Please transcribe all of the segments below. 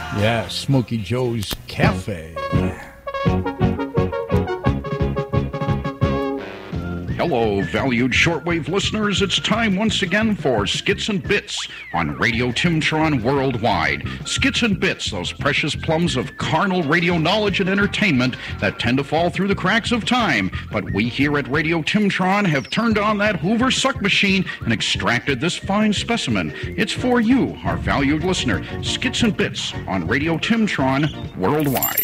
Yeah, Smokey Joe's Cafe. Hello, valued shortwave listeners. It's time once again for Skits and Bits on Radio Timtron Worldwide. Skits and Bits, those precious plums of carnal radio knowledge and entertainment that tend to fall through the cracks of time. But we here at Radio Timtron have turned on that Hoover suck machine and extracted this fine specimen. It's for you, our valued listener. Skits and Bits on Radio Timtron Worldwide.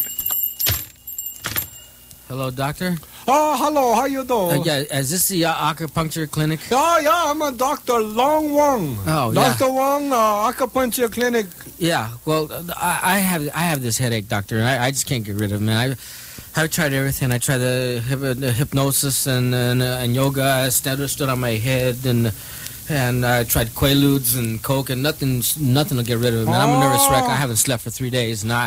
Hello, doctor. Oh, hello. How you doing? Yeah, is this the acupuncture clinic? Oh, yeah. I'm a Dr. Long Wong. Oh, yeah. Dr. Wong, acupuncture clinic. Yeah. Well, I have this headache, doctor, and I just can't get rid of it, man. I've tried everything. I tried the hypnosis and yoga. I stood on my head and I tried Quaaludes and Coke, and nothing will get rid of it, man. I'm a nervous wreck. I haven't slept for 3 days, and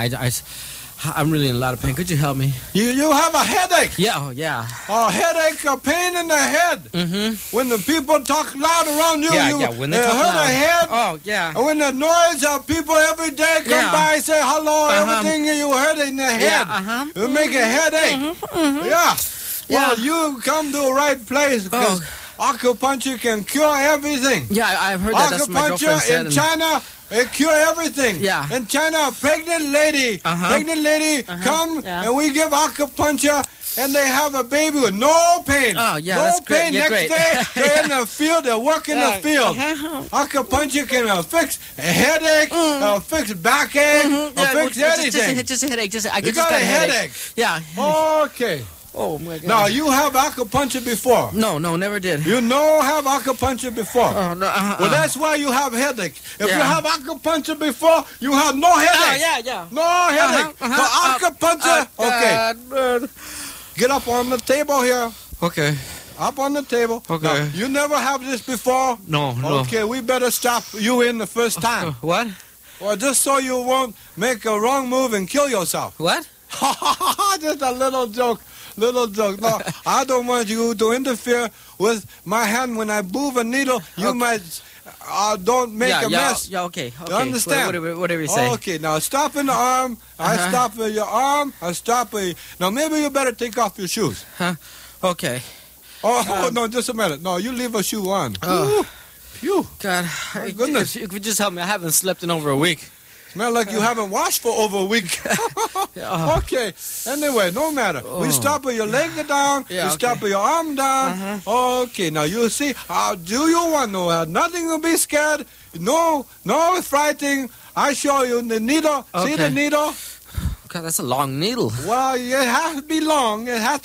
I'm really in a lot of pain. Could you help me? You have a headache? Yeah, oh, yeah. A headache, a pain in the head. Mm-hmm. When the people talk loud around you, when they talk hurt loud. the head. Oh, yeah. And when the noise of people every day come by and say hello, everything you hurt in the head. Yeah, You make a headache. Mm-hmm. Yeah. Well, you come to the right place because acupuncture can cure everything. Yeah, I've heard that. That's what my girlfriend said. Acupuncture in China, it cure everything. Yeah. In China, a pregnant lady come and we give acupuncture and they have a baby with no pain. Oh, yeah, no that's great. pain. Yeah, Next great. day, they're in the field, they work in the field. Acupuncture can fix a headache, fix backache, fix anything. Just a headache. I You got a headache. Yeah. Okay. Oh, my God. Now, you have acupuncture before. No, never did. You know have acupuncture before. Oh, no. Well, that's why you have headache. If you have acupuncture before, you have no headache. Oh, yeah. No headache. So acupuncture, okay. Get up on the table here. Okay. Up on the table. Okay. Now, you never have this before? No. Okay, we better stop you in the first time. What? Well, just so you won't make a wrong move and kill yourself. What? Just a little joke. No, I don't want you to interfere with my hand. When I move a needle, you might don't make a mess. Yeah, okay. You understand? Whatever you say. Okay, now stop in the arm. I stop with your arm. I stop with... Now, maybe you better take off your shoes. Huh? Okay. Oh, no, just a minute. No, you leave a shoe on. Phew. God, my goodness. If you just help me, I haven't slept in over a week. Smell like you haven't washed for over a week. Okay. Anyway, no matter. We stop with your leg down. You stop with your arm down. Okay. Now you see. Do you want to? Nothing to be scared. No frighting. I show you the needle. Okay. See the needle? God, that's a long needle. Well, it has to be long.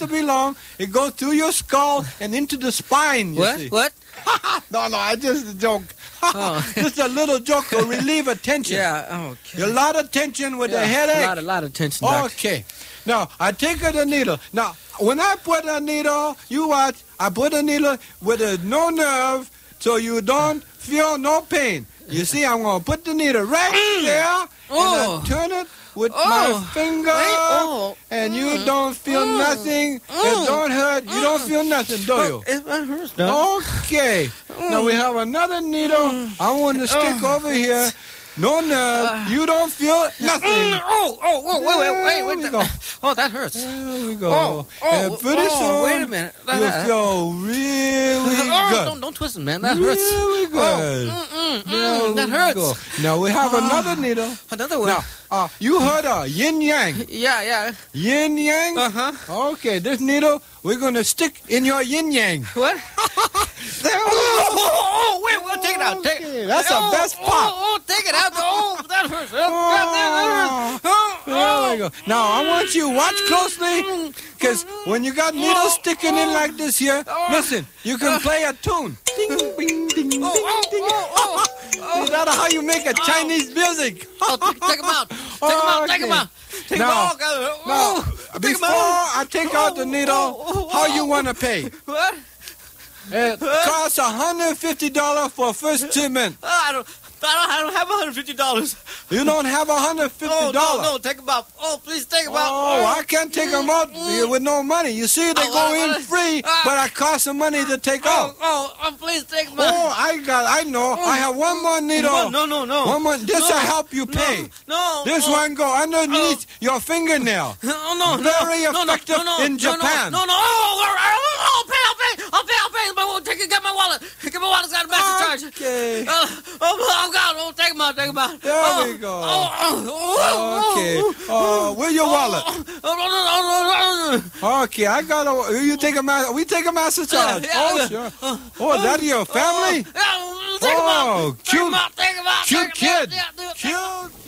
It goes through your skull and into the spine. You see. What? No, I just joke. Just a little joke to relieve a tension. Yeah, okay. A lot of tension with the headache. A lot of tension, Doc. Okay. Now, I take the needle. Now, when I put a needle, you watch, I put a needle with no nerve so you don't feel no pain. You see, I'm going to put the needle right there and I turn it with my finger and you don't feel nothing. It don't hurt. You don't feel nothing, do you? It hurts, Doc. Okay. Now we have another needle. I want to stick over here. No nerve. You don't feel nothing. Wait. Oh, that hurts. There we go. And pretty soon, wait a minute. you feel really good. Don't twist it, man. That hurts. Really good. That hurts. Now we have another needle. Another one. Now, you heard of yin yang. Yeah. Yin yang? Okay, this needle, we're going to stick in your yin yang. What? Wait, take it out. That's the best part. Take it out. That hurts. There we go. Now, I want you to watch closely, because when you got needles sticking in like this here, listen, you can play a tune. Ding, ding, ding, ding, ding. Is that how you make a Chinese music? Take them out. Take them out. Now, before I take out the needle, how you want to pay? What? It costs $150 for first treatment. I I don't have $150. You don't have $150. No, take them out. Oh, please take them out. Oh, I can't take them out with no money. You see, they go in free, but I cost them money to take out. Please take them out. Oh, I know. I have one more needle. No. One more. This will help you pay. No. This one go underneath your fingernail. No. Very effective in Japan. No. I'll pay. But we'll get my wallet. Get my wallet's got a master charge. Okay. Oh, God. Oh, take them out. There we go. Okay. Where's your wallet? Okay, I got a. We take a master charge. Oh, sure. Oh, that your family? Take them out. Oh, cute. Take them out. Cute kid. Cute.